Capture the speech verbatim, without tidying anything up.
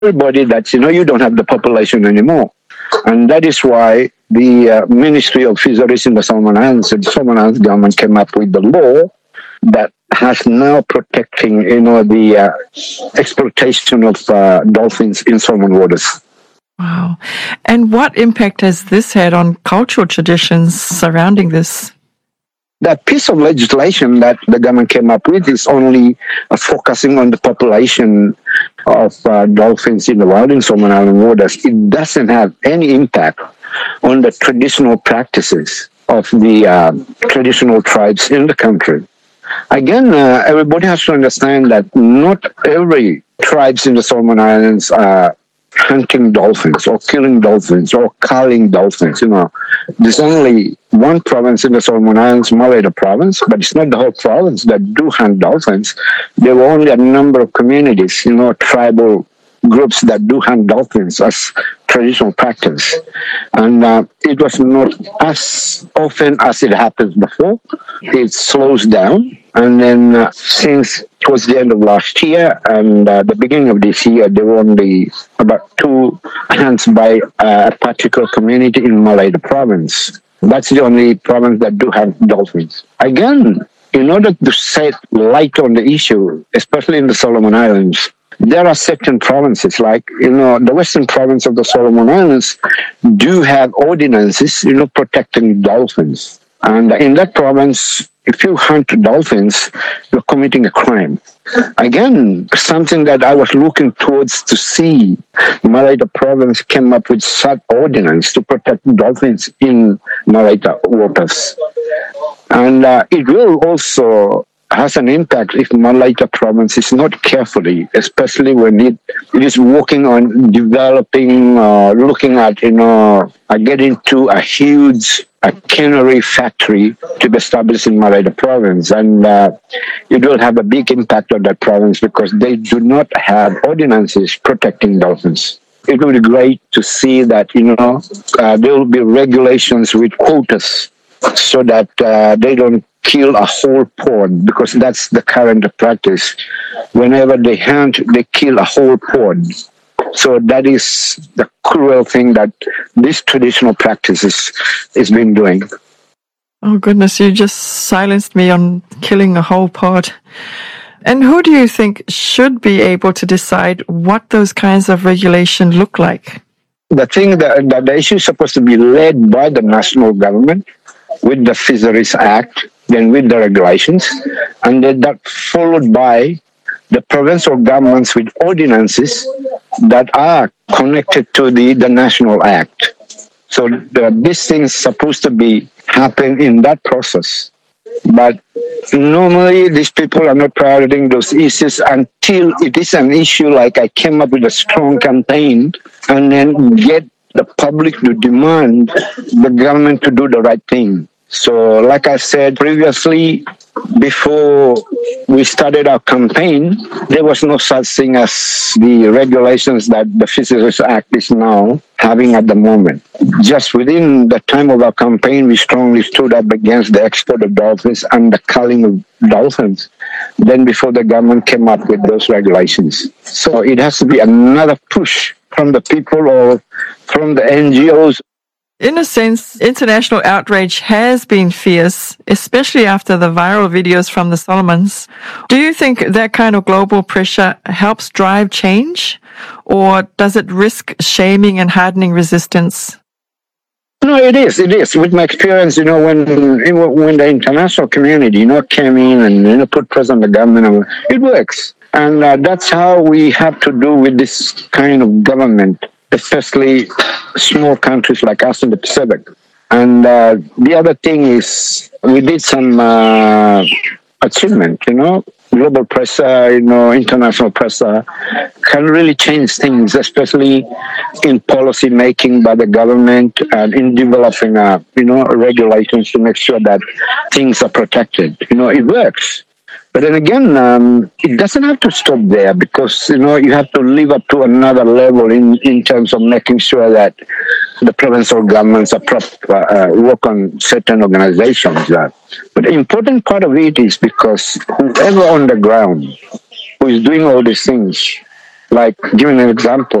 everybody that, you know, you don't have the population anymore. And that is why the uh, Ministry of Fisheries in the Solomon Islands, the Solomon Islands government came up with the law that has now protecting, you know, the uh, exploitation of uh, dolphins in Solomon waters. Wow. And what impact has this had on cultural traditions surrounding this? That piece of legislation that the government came up with is only uh, focusing on the population of uh, dolphins in the wild in Solomon Island waters. It doesn't have any impact on the traditional practices of the uh, traditional tribes in the country. Again, uh, everybody has to understand that not every tribes in the Solomon Islands are hunting dolphins or killing dolphins or culling dolphins. You know, there's only one province in the Solomon Islands, Malaita province, but it's not the whole province that do hunt dolphins. There were only a number of communities, you know, tribal groups that do hunt dolphins as traditional practice. And uh, it was not as often as it happens before. It slows down. And then uh, since towards the end of last year and uh, the beginning of this year, there were only about two hunts by uh, a particular community in Malaita province. That's the only province that do have dolphins. Again, in order to shed light on the issue, especially in the Solomon Islands, there are certain provinces, like, you know, the western province of the Solomon Islands do have ordinances, you know, protecting dolphins. And in that province, if you hunt dolphins, you're committing a crime. Again, something that I was looking towards to see, Malaita province came up with such ordinance to protect dolphins in Malaita waters. And uh, it will also has an impact if Malaita province is not carefully, especially when it, it is working on developing, uh, looking at, you know, uh, getting to a huge a cannery factory to be established in Malaita province. And uh, it will have a big impact on that province because they do not have ordinances protecting dolphins. It will be great to see that, you know, uh, there will be regulations with quotas so that uh, they don't kill a whole pod, because that's the current practice. Whenever they hunt, they kill a whole pod. So that is the cruel thing that this traditional practice is, is been doing. Oh goodness, you just silenced me on killing a whole pod. And who do you think should be able to decide what those kinds of regulation look like? The thing that, that the issue is supposed to be led by the national government with the Fisheries Act, then with the regulations, and then that followed by the provincial governments with ordinances that are connected to the, the National Act. So the, this thing's supposed to be happen in that process. But normally these people are not prioritizing those issues until it is an issue like I came up with a strong campaign and then get the public to demand the government to do the right thing. So like I said previously, before we started our campaign, there was no such thing as the regulations that the Fisheries Act is now having at the moment. Just within the time of our campaign, we strongly stood up against the export of dolphins and the culling of dolphins. Then before the government came up with those regulations. So it has to be another push from the people or from the N G Os. In a sense, international outrage has been fierce, especially after the viral videos from the Solomons. Do you think that kind of global pressure helps drive change, or does it risk shaming and hardening resistance? No, it is. It is. With my experience, you know, when when the international community, you know, came in and you know put pressure on the government, it works, and uh, that's how we have to do with this kind of government, especially small countries like us in the Pacific. And uh, the other thing is we did some uh, achievement, you know, global pressure, you know, international pressure can really change things, especially in policy making by the government and in developing, uh, you know, regulations to make sure that things are protected. You know, it works. But then again, um, it doesn't have to stop there because, you know, you have to live up to another level in, in terms of making sure that the provincial governments are proper, uh, work on certain organizations. Uh. But the important part of it is because whoever on the ground who is doing all these things, Like, giving an example.